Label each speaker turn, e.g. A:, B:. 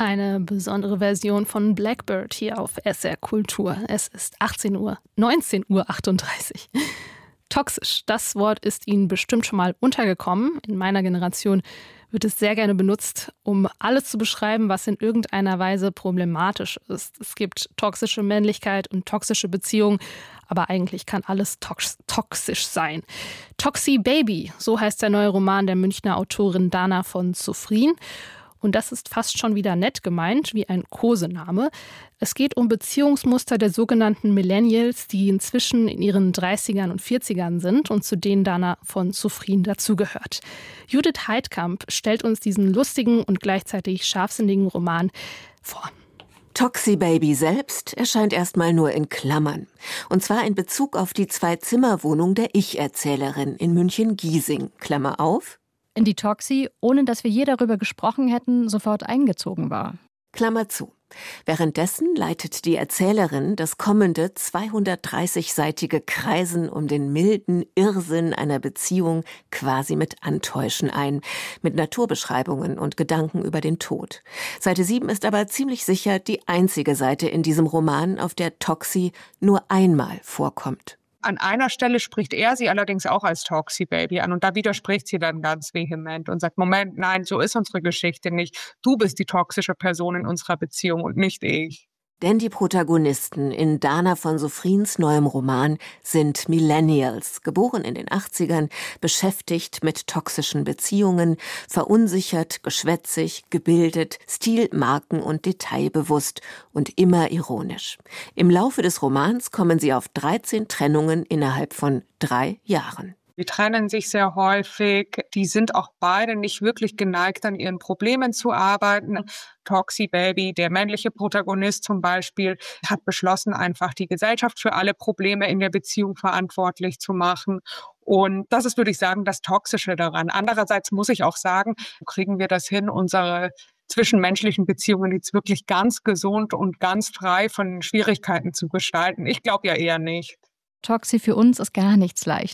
A: Eine besondere Version von Blackbird hier auf SR Kultur. Es ist 19:38 Uhr. Toxisch, das Wort ist Ihnen bestimmt schon mal untergekommen. In meiner Generation wird es sehr gerne benutzt, um alles zu beschreiben, was in irgendeiner Weise problematisch ist. Es gibt toxische Männlichkeit und toxische Beziehungen, aber eigentlich kann alles toxisch sein. Toxi Baby, so heißt der neue Roman der Münchner Autorin Dana von Zufrien. Und das ist fast schon wieder nett gemeint, wie ein Kosename. Es geht um Beziehungsmuster der sogenannten Millennials, die inzwischen in ihren 30ern und 40ern sind und zu denen Dana von Zufrien dazugehört. Judith Heidkamp stellt uns diesen lustigen und gleichzeitig scharfsinnigen Roman vor.
B: Toxi Baby selbst erscheint erstmal nur in Klammern. Und zwar in Bezug auf die 2-Zimmer-Wohnung der Ich-Erzählerin in München-Giesing. Klammer auf.
C: In die Toxi, ohne dass wir je darüber gesprochen hätten, sofort eingezogen war.
B: Klammer zu. Währenddessen leitet die Erzählerin das kommende 230-seitige Kreisen um den milden Irrsinn einer Beziehung quasi mit Antäuschen ein, mit Naturbeschreibungen und Gedanken über den Tod. Seite 7 ist aber ziemlich sicher die einzige Seite in diesem Roman, auf der Toxi nur einmal vorkommt.
D: An einer Stelle spricht er sie allerdings auch als Toxi Baby an und da widerspricht sie dann ganz vehement und sagt, Moment, nein, so ist unsere Geschichte nicht. Du bist die toxische Person in unserer Beziehung und nicht ich.
B: Denn die Protagonisten in Dana von Zufriens neuem Roman sind Millennials, geboren in den 80ern, beschäftigt mit toxischen Beziehungen, verunsichert, geschwätzig, gebildet, stilmarken- und detailbewusst und immer ironisch. Im Laufe des Romans kommen sie auf 13 Trennungen innerhalb von 3 Jahren.
D: Die trennen sich sehr häufig. Die sind auch beide nicht wirklich geneigt, an ihren Problemen zu arbeiten. Toxi Baby, der männliche Protagonist zum Beispiel, hat beschlossen, einfach die Gesellschaft für alle Probleme in der Beziehung verantwortlich zu machen. Und das ist, würde ich sagen, das Toxische daran. Andererseits muss ich auch sagen, kriegen wir das hin, unsere zwischenmenschlichen Beziehungen jetzt wirklich ganz gesund und ganz frei von Schwierigkeiten zu gestalten? Ich glaube ja eher nicht.
C: Toxi für uns ist gar nichts leicht.